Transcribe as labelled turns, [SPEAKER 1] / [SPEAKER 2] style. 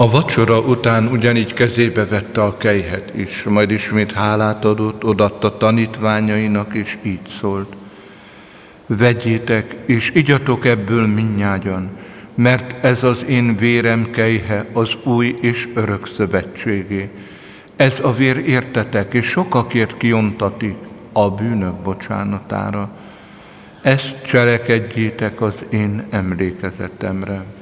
[SPEAKER 1] A vacsora után ugyanígy kezébe vette a kelyhet is, majd ismét hálát adott, odaadta tanítványainak, és így szólt: vegyétek, és igyatok ebből mindnyájan, mert ez az én vérem kelyhe, az új és örök szövetségé. Ez a vér értetek, és sokakért kiontatik a bűnök bocsánatára. Ezt cselekedjétek az én emlékezetemre.